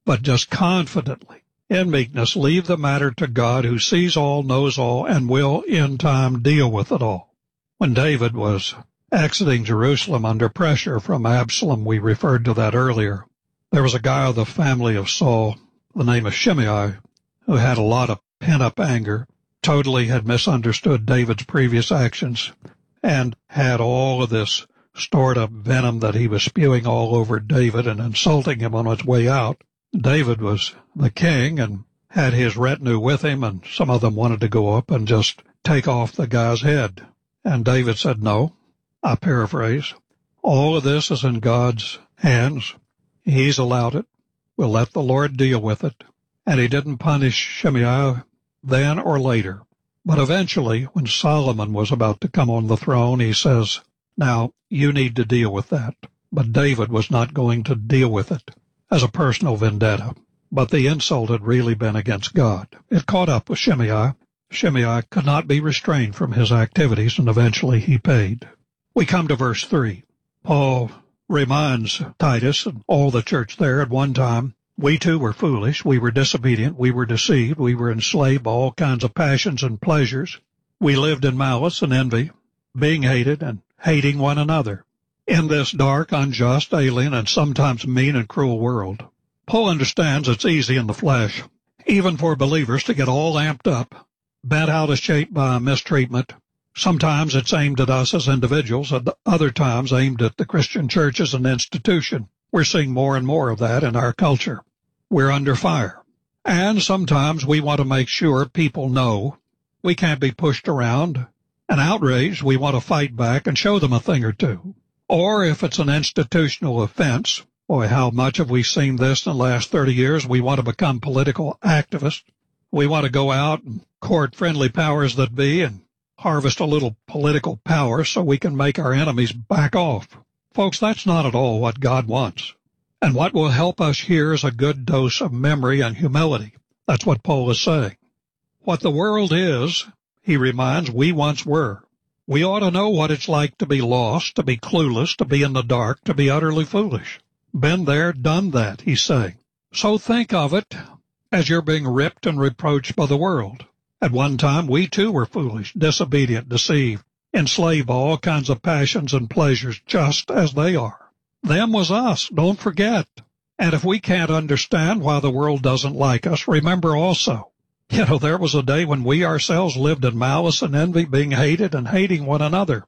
but just confidently, in meekness, leave the matter to God who sees all, knows all, and will in time deal with it all. When David was exiting Jerusalem under pressure from Absalom, we referred to that earlier, there was a guy of the family of Saul, the name of Shimei, who had a lot of pent-up anger, totally had misunderstood David's previous actions, and had all of this stored-up venom that he was spewing all over David and insulting him on his way out. David was the king and had his retinue with him, and some of them wanted to go up and just take off the guy's head. And David said, no, I paraphrase, all of this is in God's hands. He's allowed it. We'll let the Lord deal with it. And he didn't punish Shimei then or later. But eventually, when Solomon was about to come on the throne, he says, now, you need to deal with that. But David was not going to deal with it as a personal vendetta. But the insult had really been against God. It caught up with Shimei. Shimei could not be restrained from his activities, and eventually he paid. We come to verse 3. Paul reminds Titus and all the church there at one time, we too were foolish, we were disobedient, we were deceived, we were enslaved by all kinds of passions and pleasures. We lived in malice and envy, being hated and hating one another. In this dark, unjust, alien, and sometimes mean and cruel world, Paul understands it's easy in the flesh, even for believers, to get all amped up, bent out of shape by mistreatment. Sometimes it's aimed at us as individuals, at other times aimed at the Christian church as an institution. We're seeing more and more of that in our culture. We're under fire. And sometimes we want to make sure people know we can't be pushed around. And outraged, we want to fight back and show them a thing or two. Or if it's an institutional offense, boy, how much have we seen this in the last 30 years? We want to become political activists. We want to go out and court friendly powers that be and harvest a little political power so we can make our enemies back off. Folks, that's not at all what God wants. And what will help us here is a good dose of memory and humility. That's what Paul is saying. What the world is, he reminds, we once were. We ought to know what it's like to be lost, to be clueless, to be in the dark, to be utterly foolish. Been there, done that, he's saying. So think of it as you're being ripped and reproached by the world. At one time, we too were foolish, disobedient, deceived, enslaved by all kinds of passions and pleasures, just as they are. Them was us, don't forget. And if we can't understand why the world doesn't like us, remember also, there was a day when we ourselves lived in malice and envy, being hated and hating one another.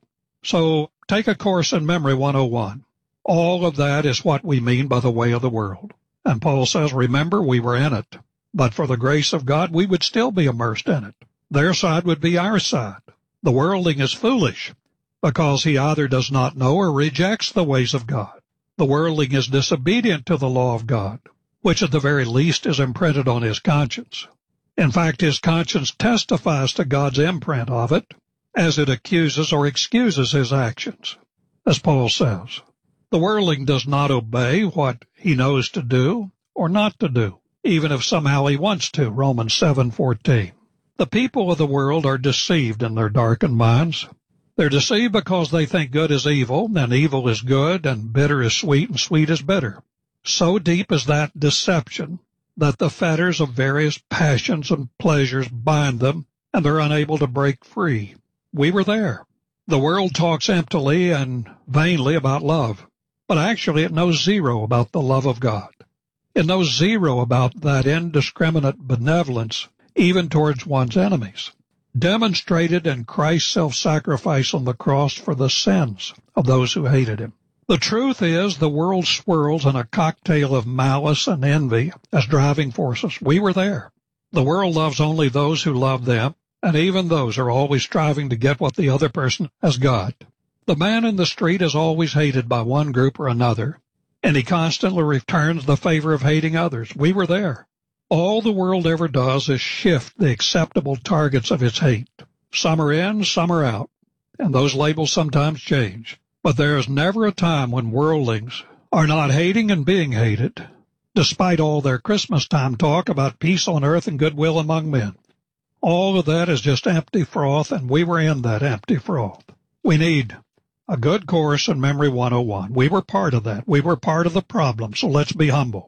So take a course in Memory 101. All of that is what we mean by the way of the world. And Paul says, remember, we were in it. But for the grace of God, we would still be immersed in it. Their side would be our side. The worldling is foolish because he either does not know or rejects the ways of God. The worldling is disobedient to the law of God, which at the very least is imprinted on his conscience. In fact, his conscience testifies to God's imprint of it as it accuses or excuses his actions. As Paul says, the worldling does not obey what he knows to do or not to do, even if somehow he wants to, Romans 7:14. The people of the world are deceived in their darkened minds. They're deceived because they think good is evil, and evil is good, and bitter is sweet, and sweet is bitter. So deep is that deception that the fetters of various passions and pleasures bind them, and they're unable to break free. We were there. The world talks emptily and vainly about love, but actually it knows zero about the love of God. It knows zero about that indiscriminate benevolence even towards one's enemies, demonstrated in Christ's self-sacrifice on the cross for the sins of those who hated him. The truth is, the world swirls in a cocktail of malice and envy as driving forces. We were there. The world loves only those who love them, and even those are always striving to get what the other person has got. The man in the street is always hated by one group or another, and he constantly returns the favor of hating others. We were there. All the world ever does is shift the acceptable targets of its hate. Some are in, some are out, and those labels sometimes change. But there is never a time when worldlings are not hating and being hated, despite all their Christmas time talk about peace on earth and goodwill among men. All of that is just empty froth, and we were in that empty froth. We need a good course in Memory 101. We were part of that. We were part of the problem, so let's be humble.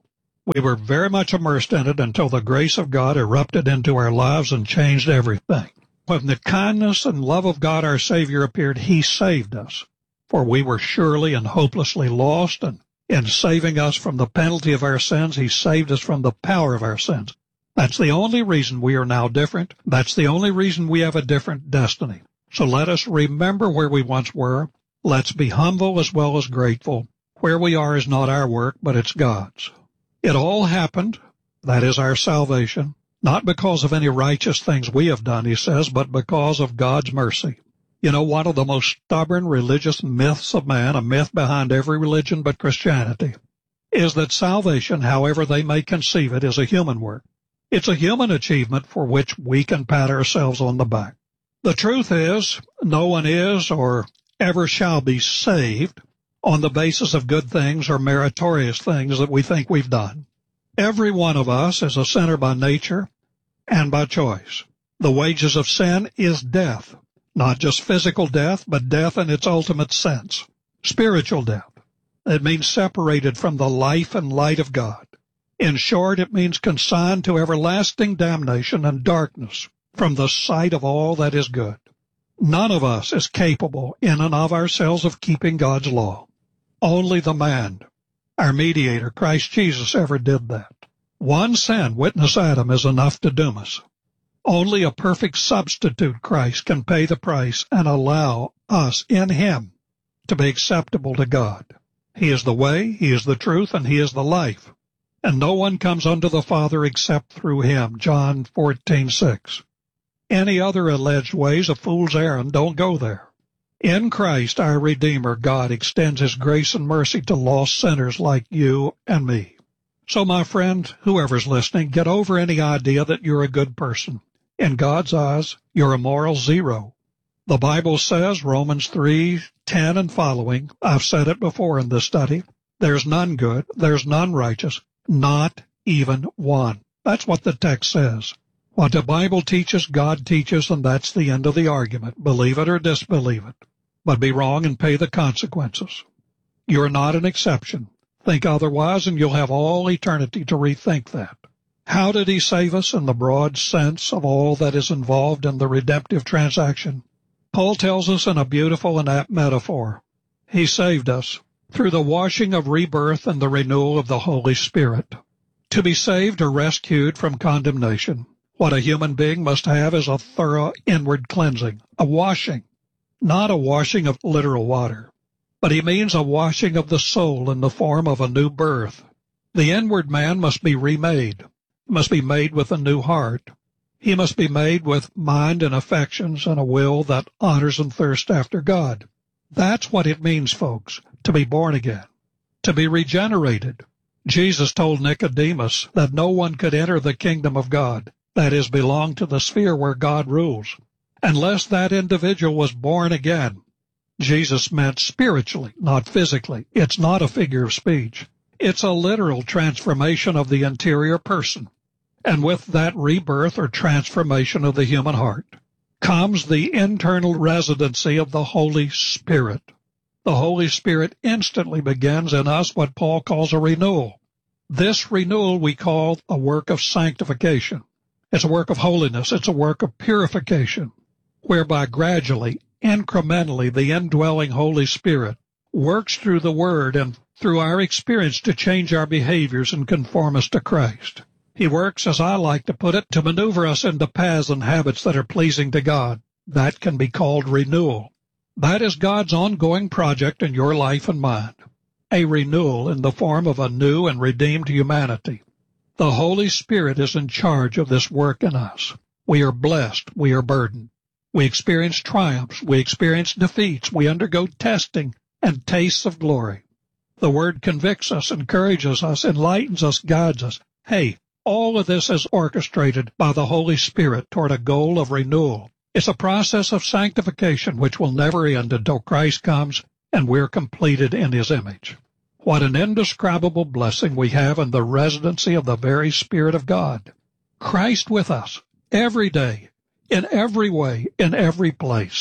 We were very much immersed in it until the grace of God erupted into our lives and changed everything. When the kindness and love of God our Savior appeared, He saved us. For we were surely and hopelessly lost, and in saving us from the penalty of our sins, He saved us from the power of our sins. That's the only reason we are now different. That's the only reason we have a different destiny. So let us remember where we once were. Let's be humble as well as grateful. Where we are is not our work, but it's God's. It all happened, that is our salvation, not because of any righteous things we have done, he says, but because of God's mercy. You know, one of the most stubborn religious myths of man, a myth behind every religion but Christianity, is that salvation, however they may conceive it, is a human work. It's a human achievement for which we can pat ourselves on the back. The truth is, no one is or ever shall be saved on the basis of good things or meritorious things that we think we've done. Every one of us is a sinner by nature and by choice. The wages of sin is death, not just physical death, but death in its ultimate sense, spiritual death. It means separated from the life and light of God. In short, it means consigned to everlasting damnation and darkness from the sight of all that is good. None of us is capable in and of ourselves of keeping God's law. Only the man, our mediator, Christ Jesus, ever did that. One sin, witness Adam, is enough to doom us. Only a perfect substitute, Christ, can pay the price and allow us in Him to be acceptable to God. He is the way, He is the truth, and He is the life. And no one comes unto the Father except through Him, John 14:6. Any other alleged ways a fool's errand, don't go there. In Christ, our Redeemer, God extends His grace and mercy to lost sinners like you and me. So, my friend, whoever's listening, get over any idea that you're a good person. In God's eyes, you're a moral zero. The Bible says, Romans 3:10 and following, I've said it before in this study, there's none good, there's none righteous, not even one. That's what the text says. What the Bible teaches, God teaches, and that's the end of the argument. Believe it or disbelieve it. But be wrong and pay the consequences. You're not an exception. Think otherwise, and you'll have all eternity to rethink that. How did He save us in the broad sense of all that is involved in the redemptive transaction? Paul tells us in a beautiful and apt metaphor. He saved us through the washing of rebirth and the renewal of the Holy Spirit. To be saved or rescued from condemnation, what a human being must have is a thorough inward cleansing, a washing. Not a washing of literal water, but he means a washing of the soul in the form of a new birth. The inward man must be remade, must be made with a new heart. He must be made with mind and affections and a will that honors and thirsts after God. That's what it means, folks, to be born again, to be regenerated. Jesus told Nicodemus that no one could enter the kingdom of God, that is, belong to the sphere where God rules, unless that individual was born again. Jesus meant spiritually, not physically. It's not a figure of speech. It's a literal transformation of the interior person. And with that rebirth or transformation of the human heart comes the internal residency of the Holy Spirit. The Holy Spirit instantly begins in us what Paul calls a renewal. This renewal we call a work of sanctification. It's a work of holiness. It's a work of purification, whereby gradually, incrementally, the indwelling Holy Spirit works through the Word and through our experience to change our behaviors and conform us to Christ. He works, as I like to put it, to maneuver us into paths and habits that are pleasing to God. That can be called renewal. That is God's ongoing project in your life and mine, a renewal in the form of a new and redeemed humanity. The Holy Spirit is in charge of this work in us. We are blessed. We are burdened. We experience triumphs. We experience defeats. We undergo testing and tastes of glory. The Word convicts us, encourages us, enlightens us, guides us. Hey, all of this is orchestrated by the Holy Spirit toward a goal of renewal. It's a process of sanctification which will never end until Christ comes and we're completed in His image. What an indescribable blessing we have in the residency of the very Spirit of God. Christ with us every day, in every way, in every place.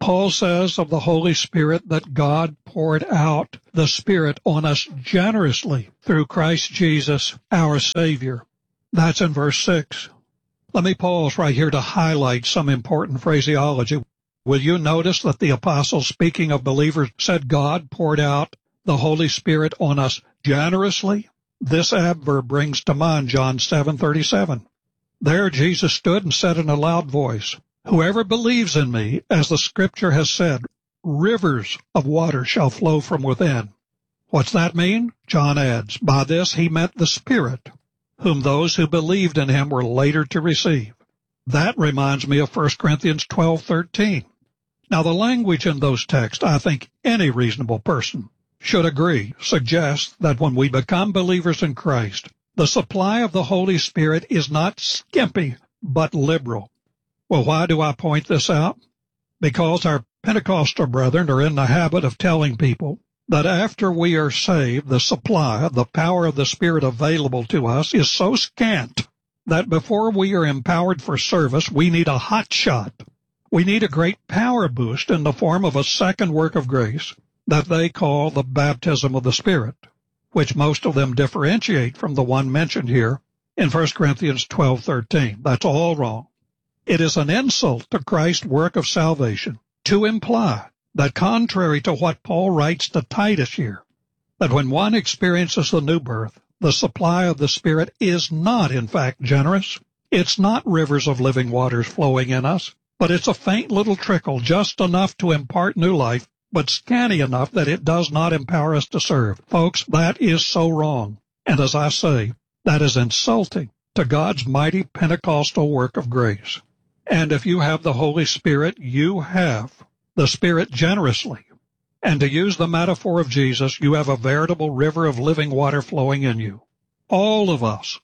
Paul says of the Holy Spirit that God poured out the Spirit on us generously through Christ Jesus, our Savior. That's in verse 6. Let me pause right here to highlight some important phraseology. Will you notice that the apostle, speaking of believers, said God poured out the Holy Spirit on us generously? This adverb brings to mind John 7:37. There Jesus stood and said in a loud voice, "Whoever believes in me, as the Scripture has said, rivers of water shall flow from within." What's that mean? John adds, by this he meant the Spirit, whom those who believed in him were later to receive. That reminds me of 1 Corinthians 12:13. Now, the language in those texts, I think any reasonable person should agree, suggests that when we become believers in Christ, the supply of the Holy Spirit is not skimpy, but liberal. Well, why do I point this out? Because our Pentecostal brethren are in the habit of telling people that after we are saved, the supply, the power of the Spirit available to us is so scant that before we are empowered for service, we need a hot shot. We need a great power boost in the form of a second work of grace that they call the baptism of the Spirit, which most of them differentiate from the one mentioned here in 1 Corinthians 12:13. That's all wrong. It is an insult to Christ's work of salvation to imply that, contrary to what Paul writes to Titus here, that when one experiences the new birth, the supply of the Spirit is not, in fact, generous. It's not rivers of living waters flowing in us, but it's a faint little trickle, just enough to impart new life, but scanty enough that it does not empower us to serve. Folks, that is so wrong. And as I say, that is insulting to God's mighty Pentecostal work of grace. And if you have the Holy Spirit, you have the Spirit generously. And to use the metaphor of Jesus, you have a veritable river of living water flowing in you. All of us,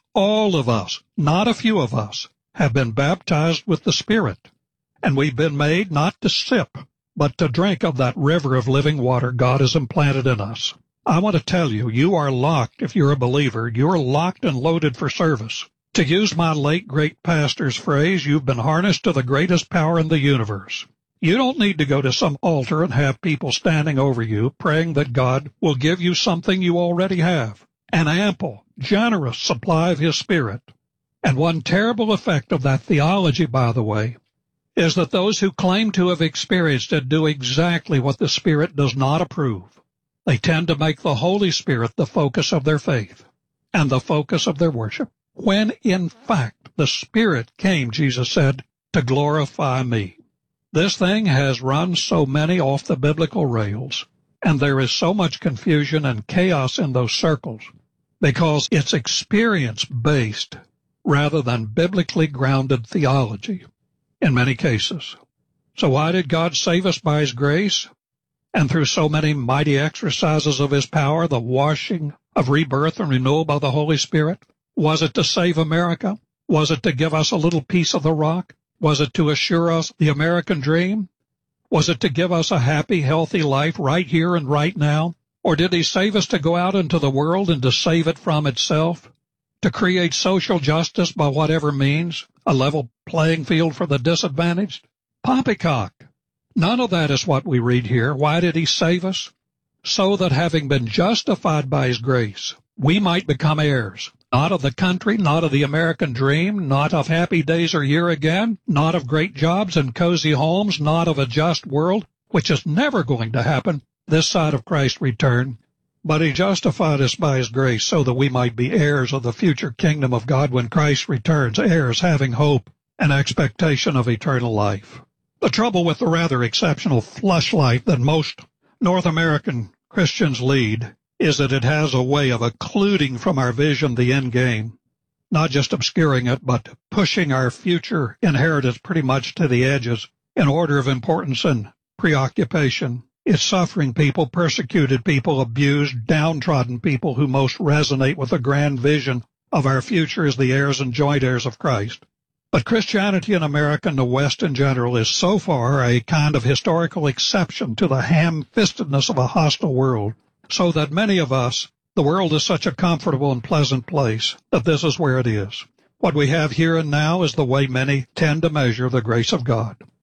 not a few of us, have been baptized with the Spirit. And we've been made not to sip, but to drink of that river of living water God has implanted in us. I want to tell you, you are locked, if you're a believer, you're locked and loaded for service. To use my late great pastor's phrase, you've been harnessed to the greatest power in the universe. You don't need to go to some altar and have people standing over you praying that God will give you something you already have, an ample, generous supply of His Spirit. And one terrible effect of that theology, by the way, is that those who claim to have experienced it do exactly what the Spirit does not approve. They tend to make the Holy Spirit the focus of their faith and the focus of their worship, when in fact the Spirit came, Jesus said, to glorify me. This thing has run so many off the biblical rails, and there is so much confusion and chaos in those circles because it's experience-based rather than biblically grounded theology in many cases. So why did God save us by His grace? And through so many mighty exercises of His power, the washing of rebirth and renewal by the Holy Spirit? Was it to save America? Was it to give us a little piece of the rock? Was it to assure us the American dream? Was it to give us a happy, healthy life right here and right now? Or did He save us to go out into the world and to save it from itself? To create social justice by whatever means, a level playing field for the disadvantaged? Poppycock. None of that is what we read here. Why did He save us? So that having been justified by His grace, we might become heirs, not of the country, not of the American dream, not of happy days or year again, not of great jobs and cozy homes, not of a just world, which is never going to happen this side of Christ's return. But He justified us by His grace so that we might be heirs of the future kingdom of God when Christ returns, heirs having hope and expectation of eternal life. The trouble with the rather exceptional flush life that most North American Christians lead is that it has a way of occluding from our vision the end game, not just obscuring it, but pushing our future inheritance pretty much to the edges in order of importance and preoccupation. It's suffering people, persecuted people, abused, downtrodden people who most resonate with the grand vision of our future as the heirs and joint heirs of Christ. But Christianity in America and the West in general is so far a kind of historical exception to the ham-fistedness of a hostile world, so that many of us, the world is such a comfortable and pleasant place that this is where it is. What we have here and now is the way many tend to measure the grace of God.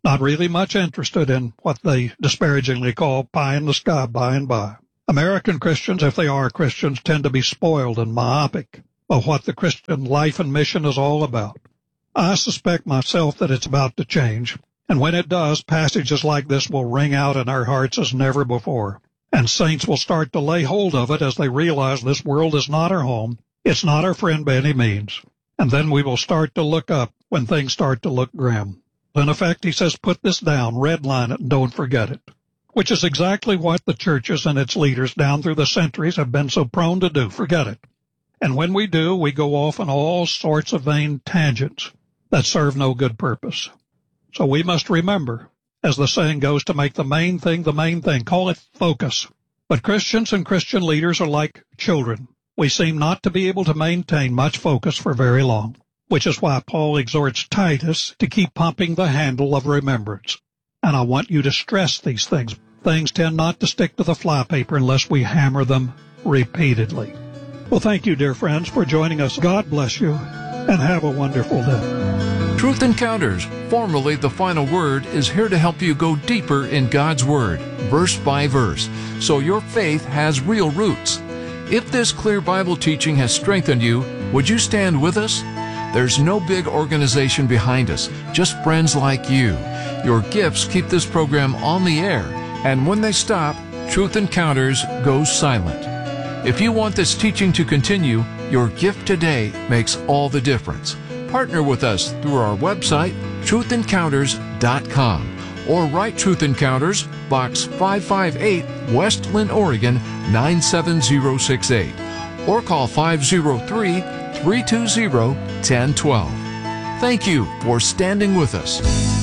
not really much interested in what they disparagingly call pie in the sky by and by. American Christians, if they are Christians, tend to be spoiled and myopic of what the Christian life and mission is all about. I suspect myself that it's about to change, and when it does, passages like this will ring out in our hearts as never before, and saints will start to lay hold of it as they realize this world is not our home, it's not our friend by any means, and then we will start to look up when things start to look grim. In effect, he says, put this down, redline it, and don't forget it, which is exactly what the churches and its leaders down through the centuries have been so prone to do, forget it. And when we do, we go off on all sorts of vain tangents that serve no good purpose. So we must remember, as the saying goes, to make the main thing, call it focus. But Christians and Christian leaders are like children. We seem not to be able to maintain much focus for very long, which is why Paul exhorts Titus to keep pumping the handle of remembrance. And I want you to stress these things. Things tend not to stick to the flypaper unless we hammer them repeatedly. Well, thank you, dear friends, for joining us. God bless you, and have a wonderful day. Truth Encounters, formerly The Final Word, is here to help you go deeper in God's Word, verse by verse, so your faith has real roots. If this clear Bible teaching has strengthened you, would you stand with us? There's no big organization behind us, just friends like you. Your gifts keep this program on the air, and when they stop, Truth Encounters goes silent. If you want this teaching to continue, your gift today makes all the difference. Partner with us through our website, truthencounters.com, or write Truth Encounters, Box 558, West Linn, Oregon 97068, or call 503-320-1012. Thank you for standing with us.